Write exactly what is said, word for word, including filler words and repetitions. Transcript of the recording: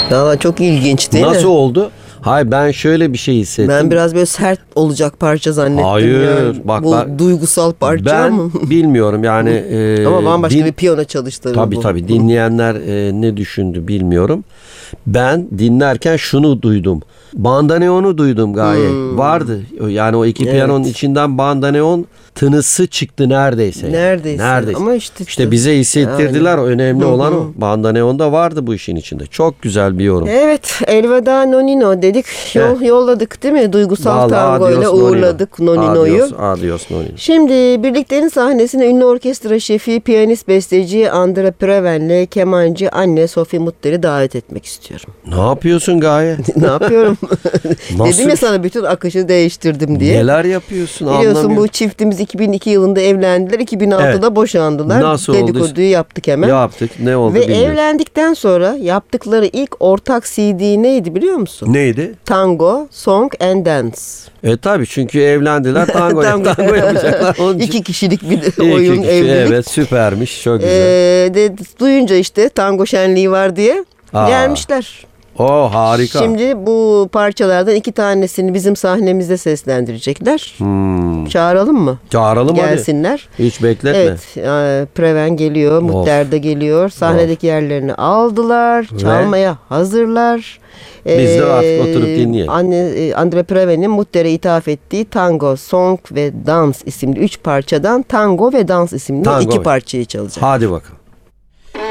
Valla çok ilginç değil mi? Nasıl oldu? Hayır, ben şöyle bir şey hissettim. Ben biraz böyle sert olacak parça zannettim. Hayır, yani. bak Bu ben- duygusal parça Ben mı? bilmiyorum yani. e, Ama bambaşka din- bir piyano çalıştırır Tabii bu. tabii dinleyenler e, ne düşündü bilmiyorum. Ben dinlerken şunu duydum. Bandoneon'u duydum gayet. Hmm. Vardı. Yani o iki Evet. piyanonun içinden bandoneon tınısı çıktı neredeyse. Neredeyse. Neredeyse. Ama işte- işte bize hissettirdiler. Önemli Hı hı. olan o. Bandoneon'da vardı bu işin içinde. Çok güzel bir yorum. Evet, elveda Nonino dedik. Yol, yolladık değil mi? Duygusal Vallahi tango ile adios Nonino. uğurladık Nonino'yu. Adios, adios Nonino. Şimdi birliklerin sahnesine ünlü orkestra şefi, piyanist, besteci Andra Preven'le kemancı anne Sophie Mutter'i davet etmek istiyorum. Ne yapıyorsun Gaye? Ne yapıyorum? Nasıl? Dedim ya sana bütün akışı değiştirdim diye. Neler yapıyorsun Biliyorsun anlamıyorum. bu çiftimiz iki bin iki yılında evlendiler. iki bin altıda Evet. boşandılar. Nasıl oldu? Dedikoduyu yaptık hemen. Yaptık. Ne oldu Ve bilmiyorum. evlendikten sonra yaptıkları ilk ortak C D neydi biliyor musun? Neydi? Tango, Song and Dance. E tabi çünkü evlendiler tango, Tango. tango yapacaklar. Onun için. İki kişilik bir İki oyun kişi, evlilik. Evet, süpermiş, çok güzel. Ee, de, duyunca işte tango şenliği var diye Aa. gelmişler. O harika. Şimdi bu parçalardan iki tanesini bizim sahnemizde seslendirecekler. Hmm. Çağıralım mı? Çağıralım Gelsinler. hadi. Hiç bekletme. Evet, e, Preven geliyor, Mutter de geliyor. Sahnedeki yerlerini aldılar, Ve? çalmaya hazırlar. Biz de Ee, artık oturup dinleyelim. Anne, e, Andre Preven'in Mutter'e ithaf ettiği Tango, Song ve Dans isimli üç parçadan Tango ve Dans isimli Tango iki ve- parçayı çalacak. Hadi bakalım.